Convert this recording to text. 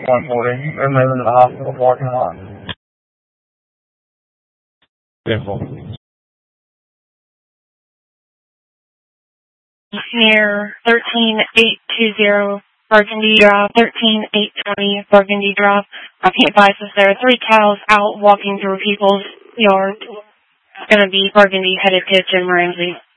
140. They're moving to the hospital parking lot. Simple. Near 13820 Burgundy Drive, 13820 Burgundy Drive. I can't advise us. There are 3 cows out walking through people's yard. It's going to be Burgundy headed to Jim Ramsey.